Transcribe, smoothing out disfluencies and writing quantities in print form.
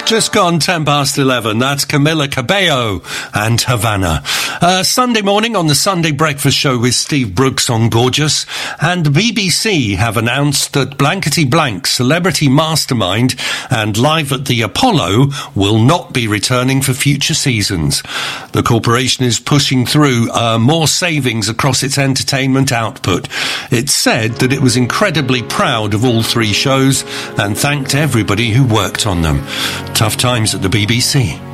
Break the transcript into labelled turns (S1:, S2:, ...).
S1: Just gone 11:10. That's Camila Cabello and Havana. Sunday morning on the Sunday Breakfast Show with Steve Brooks on Gorgeous. And the BBC have announced that Blankety Blank, Celebrity Mastermind and Live at the Apollo will not be returning for future seasons. The corporation is pushing through more savings across its entertainment output. It said that it was incredibly proud of all three shows and thanked everybody who worked on them. Tough times at the BBC.